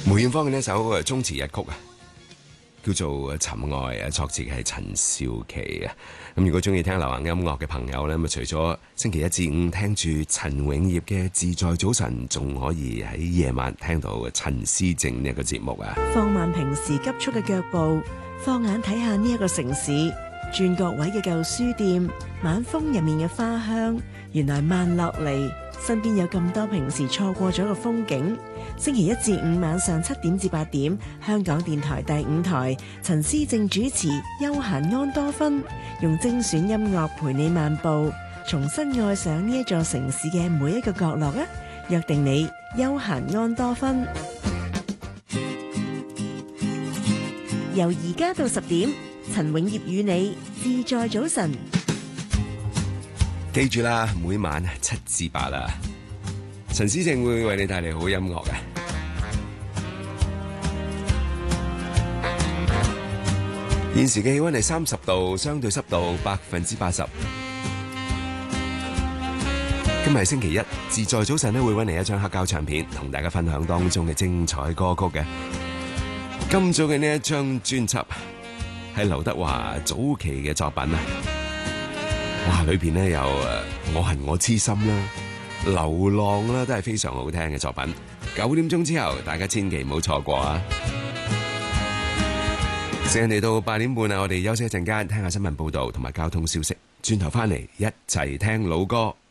梅艷芳嘅呢一首中詞日曲啊，叫做《尋愛》，作詞係陳少琪啊。咁如果中意聽流行音樂嘅朋友咧，咁除咗星期一至五聽住陳永業嘅《自在早晨》，仲可以喺夜晚聽到陳思正呢一個節目啊。 放慢平時急速嘅腳步，放眼睇下呢一個城市，轉角位嘅舊書店，晚風入面嘅花香，原來慢落嚟，身邊有咁多平時錯過咗嘅風景。星期一至五晚上7點至8點，香港電台第5台，陳思正主持《悠閒安多芬》，用精選音樂陪你漫步，重新愛上呢一座城市嘅每一個角落啊！約定你悠閒安多芬，由而家到10點，陳永業與你自在早晨。 記住啦，每晚7至8啦，陳思正會為你帶嚟好音樂嘅。現時嘅氣溫係30度，相對濕度80%。今日係星期一，自在早晨咧會揾嚟一張黑膠唱片，同大家分享當中嘅精彩歌曲嘅。今早嘅呢一張專輯係劉德華早期嘅作品啊！哇，裏邊咧有我恨我痴心啦、流浪啦，都係非常好聽嘅作品。9點鐘之後，大家千祈唔好錯過啊！時間嚟到8點半啦，我哋休息一陣間，聽下新聞報道同埋交通消息。轉頭翻嚟一齊聽老歌。